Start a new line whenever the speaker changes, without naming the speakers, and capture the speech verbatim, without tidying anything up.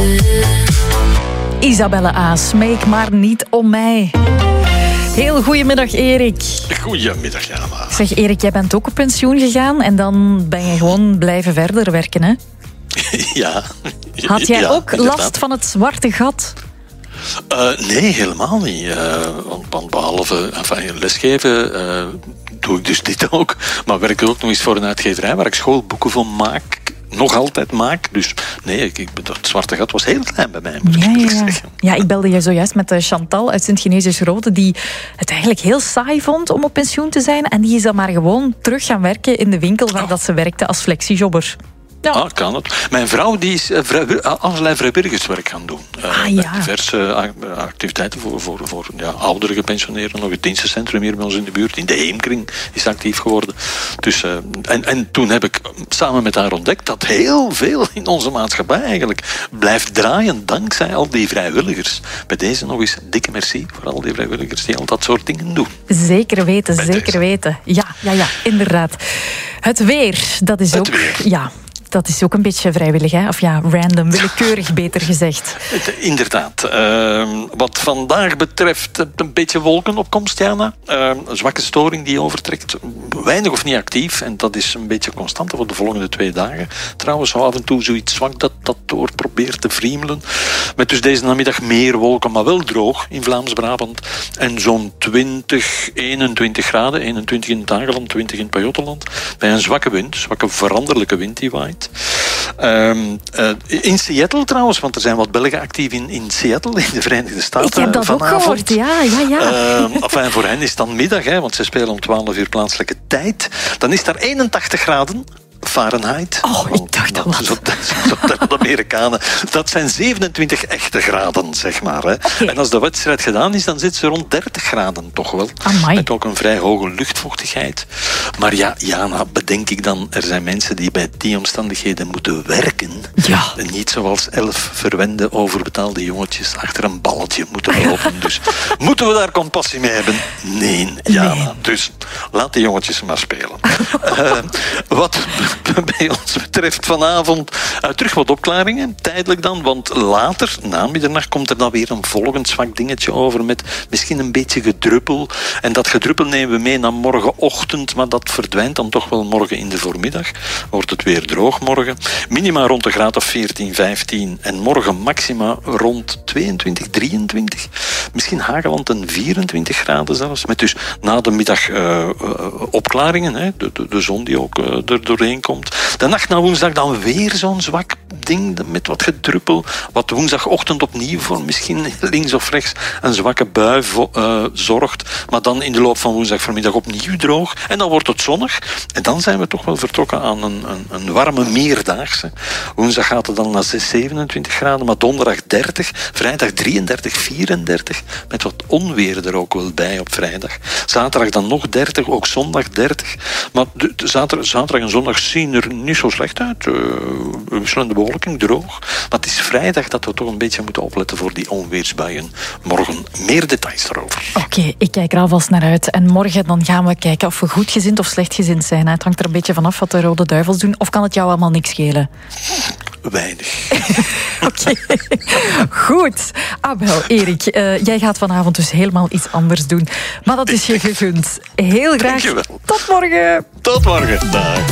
Isabelle A. Smeek maar niet om mij. Heel goedemiddag, Erik.
Goedemiddag, Jana.
Zeg, Erik, jij bent ook op pensioen gegaan en dan ben je gewoon blijven verder werken, hè?
Ja.
Had jij
ja,
ook
inderdaad.
last van het zwarte gat?
Uh, nee, helemaal niet. Uh, want, want behalve enfin, lesgeven uh, doe ik dus dit ook. Maar werk ik ook nog eens voor een uitgeverij waar ik schoolboeken van maak. Nog altijd maak. Dus nee, ik, ik, het zwarte gat was heel klein bij mij, moet
ja,
ik
ja, ja.
zeggen.
Ja, ik belde je zojuist met Chantal uit Sint-Genesius-Rode, die het eigenlijk heel saai vond om op pensioen te zijn. En die is dan maar gewoon terug gaan werken in de winkel waar oh. dat ze werkte als flexijobber. Ja.
Ah, kan het. Mijn vrouw die is uh, vrij, allerlei vrijwilligerswerk gaan doen. Uh,
ah, ja.
Diverse uh, activiteiten voor, voor, voor ja, oudere gepensioneerden. Nog het dienstencentrum hier bij ons in de buurt. In de Heemkring is actief geworden. Dus, uh, en, en toen heb ik samen met haar ontdekt dat heel veel in onze maatschappij eigenlijk blijft draaien dankzij al die vrijwilligers. Bij deze nog eens dikke merci voor al die vrijwilligers die al dat soort dingen doen.
Zeker weten,
Bij
zeker
deze.
weten. Ja, ja, ja, inderdaad. Het weer, dat is
Het
ook...
weer.
Ja. Dat is ook een beetje vrijwillig, hè? Of ja, random, willekeurig beter gezegd.
Inderdaad. Uh, wat vandaag betreft een beetje wolkenopkomst, Jana. Uh, een zwakke storing die overtrekt. Weinig of niet actief. En dat is een beetje constant voor de volgende twee dagen. Trouwens, zo af en toe zoiets zwak dat dat door probeert te friemelen. Met dus deze namiddag meer wolken, maar wel droog in Vlaams-Brabant. En zo'n twintig, eenentwintig graden. eenentwintig in het Hageland, twintig in het Pajottenland. Bij een zwakke wind, zwakke veranderlijke wind die waait. Um, uh, in Seattle trouwens, want er zijn wat Belgen actief in, in Seattle, in de Verenigde Staten.
Ik heb dat
vanavond.
ook gehoord, ja, ja, ja.
Uh, enfin, voor hen is het dan middag, hè, want ze spelen om twaalf uur plaatselijke tijd. Dan is daar eenentachtig graden. Fahrenheit.
Oh, ik dacht dat.
Zo, zo, zo de Amerikanen. Dat zijn zevenentwintig echte graden, zeg maar. Hè.
Okay.
En als de wedstrijd gedaan is, dan zit ze rond dertig graden toch wel.
Amai.
Met ook een vrij hoge luchtvochtigheid. Maar ja, Jana, bedenk ik dan, er zijn mensen die bij die omstandigheden moeten werken.
Ja.
En niet zoals elf verwende, overbetaalde jongetjes achter een balletje moeten lopen. Dus moeten we daar compassie mee hebben? Nee, Jana. Nee. Dus laat die jongetjes maar spelen. uh, wat bij ons betreft vanavond uh, terug wat opklaringen, tijdelijk dan, want later, na middernacht, komt er dan weer een volgend zwak dingetje over met misschien een beetje gedruppel. En dat gedruppel nemen we mee naar morgenochtend, maar dat verdwijnt dan toch wel morgen in de voormiddag. Wordt het weer droog morgen. Minima rond de graad of veertien, vijftien en morgen maxima rond tweeëntwintig, drieëntwintig. Misschien Hageland een vierentwintig graden zelfs, met dus na de middag uh, uh, opklaringen, hè, de, de, de zon die ook uh, er doorheen komt. De nacht naar woensdag dan weer zo'n zwak ding met wat gedruppel. Wat woensdagochtend opnieuw voor misschien links of rechts een zwakke bui vo- uh, zorgt. Maar dan in de loop van woensdag vanmiddag opnieuw droog. En dan wordt het zonnig. En dan zijn we toch wel vertrokken aan een, een, een warme meerdaagse. Woensdag gaat het dan naar zes, zevenentwintig graden. Maar donderdag dertig. Vrijdag drieëndertig, vierendertig. Met wat onweer er ook wel bij op vrijdag. Zaterdag dan nog dertig. Ook zondag dertig. Maar de, de zaterdag, zaterdag en zondag zien er niet zo slecht uit. Uh, wisselende bewolking, droog. Maar het is vrijdag dat we toch een beetje moeten opletten voor die onweersbuien. Morgen meer details daarover.
Oké, okay, ik kijk er alvast naar uit. En morgen dan gaan we kijken of we goedgezind of slechtgezind zijn. Het hangt er een beetje vanaf wat de Rode Duivels doen. Of kan het jou allemaal niks schelen?
Weinig.
Oké, okay. Goed. Ah wel, Erik, uh, jij gaat vanavond dus helemaal iets anders doen. Maar dat is je gegund. Heel graag.
Dankjewel.
Tot morgen.
Tot morgen. Dag.